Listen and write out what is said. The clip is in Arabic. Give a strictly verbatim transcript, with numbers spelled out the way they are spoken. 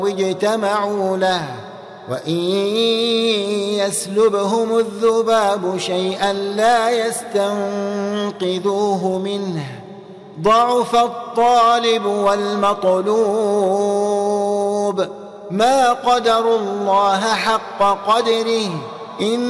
اجتمعوا له وإن يسلبهم الذباب شيئا لا يستنقذوه منه ضعف الطالب والمطلوب ما قدروا الله حق قدره إن